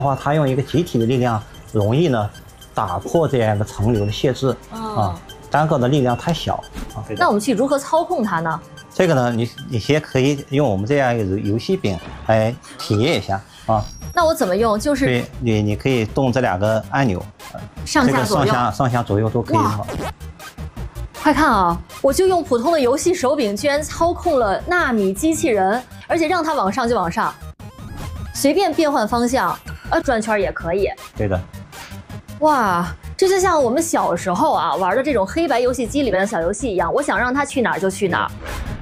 话，它用一个集体的力量，容易呢打破这样一个层流的限制啊，单个的力量太小啊。 那我们去如何操控它呢？ 这个呢，你先可以用我们这样一个游戏柄来体验一下啊。 那我怎么用？就是对，你可以动这2个按钮， 上下左右， 上下左右都可以。 快看啊！我就用普通的游戏手柄，居然操控了纳米机器人，而且让它往上就往上，随便变换方向，转圈也可以。 对的。 哇，这就像我们小时候啊玩的这种黑白游戏机里面的小游戏一样，我想让它去哪儿就去哪儿。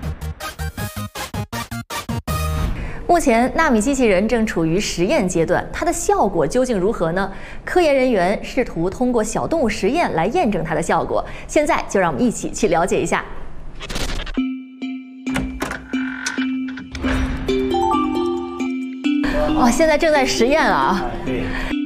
目前纳米机器人正处于实验阶段，它的效果究竟如何呢？科研人员试图通过小动物实验来验证它的效果。现在就让我们一起去了解一下。哇，现在正在实验啊！ 对。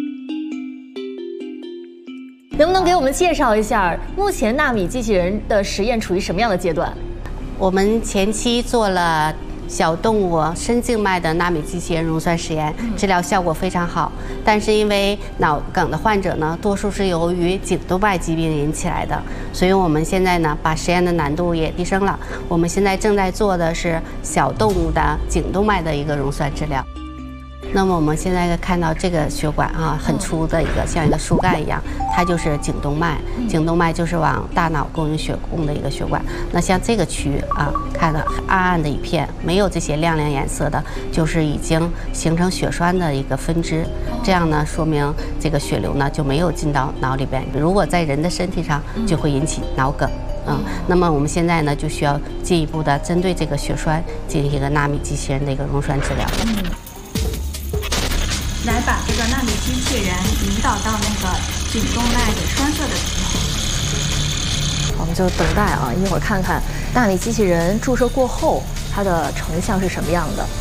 能不能给我们介绍一下目前纳米机器人的实验处于什么样的阶段？ 我们前期做了小动物深静脉的纳米机器人溶栓实验，治疗效果非常好。但是因为脑梗的患者呢，多数是由于颈动脉疾病引起来的，所以我们现在呢，把实验的难度也提升了。我们现在正在做的是小动物的颈动脉的一个溶栓治疗。那么我们现在看到这个血管啊，很粗的一个，像一个树干一样，它就是颈动脉。颈动脉就是往大脑供应血供的一个血管。那像这个区域啊，看到暗暗的一片，没有这些亮亮颜色的，就是已经形成血栓的一个分支。这样呢，说明这个血流呢就没有进到脑里边。如果在人的身体上，就会引起脑梗。那么我们现在呢，就需要进一步的针对这个血栓进行一个纳米机器人的一个溶栓治疗。 来把这个纳米机器人引导到那个颈动脉的栓塞的地方。 我们就等待啊，一会儿看看纳米机器人注射过后它的成像是什么样的。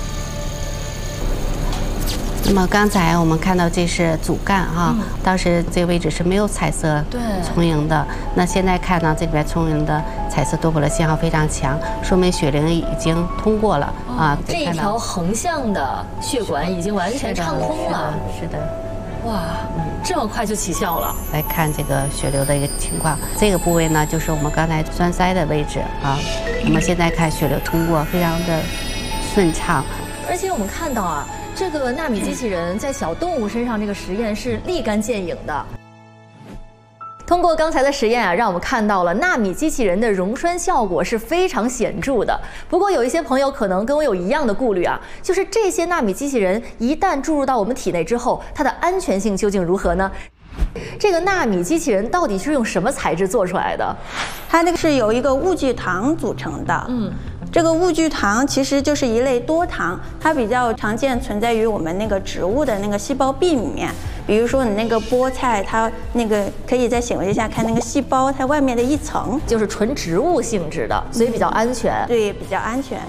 那么刚才我们看到这是主干哈，当时这个位置是没有彩色充盈的。那现在看到这里边充盈的彩色多巴胺信号非常强，说明血流已经通过了啊。 这一条横向的血管已经完全畅通了。 是的。 哇，这么快就起效了。 来看这个血流的一个情况，这个部位呢就是我们刚才栓塞的位置啊。那么现在看血流通过非常的顺畅， 而且我们看到啊。这个纳米机器人在小动物身上这个实验是立竿见影的。通过刚才的实验啊，让我们看到了纳米机器人的溶栓效果是非常显著的。不过有一些朋友可能跟我有一样的顾虑啊，就是这些纳米机器人一旦注入到我们体内之后，它的安全性究竟如何呢？这个纳米机器人到底是用什么材质做出来的？ 它那个是由一个物聚糖组成的。这个物聚糖其实就是一类多糖，它比较常见存在于我们那个植物的那个细胞壁里面。比如说你那个菠菜，它那个可以在显微镜下看那个细胞，它外面的一层就是纯植物性质的，所以比较安全。 对，比较安全。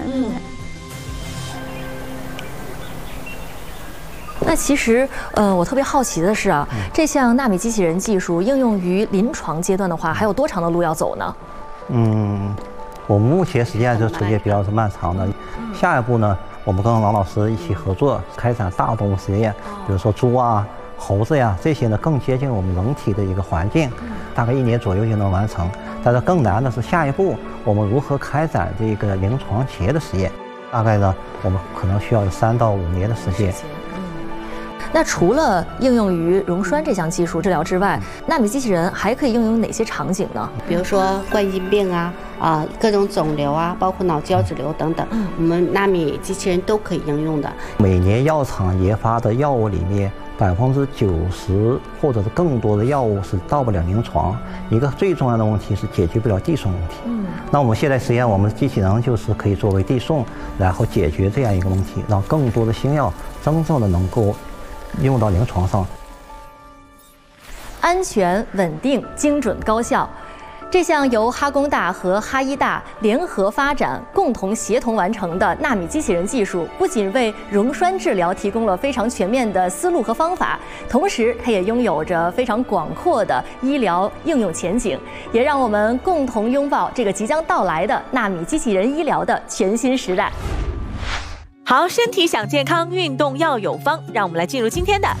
那其实，我特别好奇的是啊，这项纳米机器人技术应用于临床阶段的话，还有多长的路要走呢？ 我们目前实际上就时间比较是漫长的。下一步呢，我们跟王老师一起合作开展大动物实验，比如说猪啊、猴子呀这些呢，更接近我们人体的一个环境，大概1年左右就能完成。但是更难的是下一步我们如何开展这个临床前的实验，大概呢我们可能需要3到5年的时间。 那除了应用于溶栓这项技术治疗之外，纳米机器人还可以应用哪些场景呢？ 比如说冠心病啊、各种肿瘤啊，包括脑胶质瘤等等，我们纳米机器人都可以应用的。 每年药厂研发的药物里面，90%或者是更多的药物是到不了临床。一个最重要的问题是解决不了递送问题。那我们现在实验，我们的机器人就是可以作为递送，然后解决这样一个问题，让更多的新药真正的能够用到临床上。 安全、稳定、精准、高效。这项由哈工大和哈医大联合发展、共同协同完成的纳米机器人技术，不仅为溶栓治疗提供了非常全面的思路和方法，同时它也拥有着非常广阔的医疗应用前景，也让我们共同拥抱这个即将到来的纳米机器人医疗的全新时代。 好，身体想健康，运动要有方，让我们来进入今天的